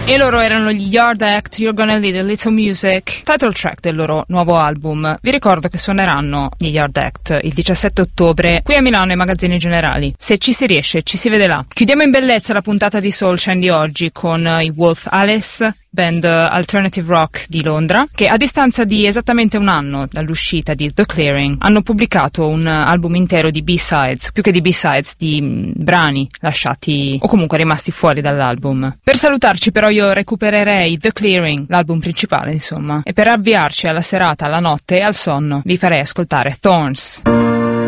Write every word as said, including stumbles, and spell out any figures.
E loro erano gli Yard Act, You're Gonna Need a Little Music, title track del loro nuovo album. Vi ricordo che suoneranno gli Yard Act il diciassette ottobre qui a Milano ai Magazzini Generali. Se ci si riesce, ci si vede là. Chiudiamo in bellezza la puntata di Soulshine di oggi con i Wolf Alice, band alternative rock di Londra, che a distanza di esattamente un anno dall'uscita di The Clearing hanno pubblicato un album intero di B-sides, più che di B-sides, di mh, brani lasciati o comunque rimasti fuori dall'album. Per salutarci però io recupererei The Clearing, l'album principale insomma, e per avviarci alla serata, alla notte e al sonno vi farei ascoltare Thorns.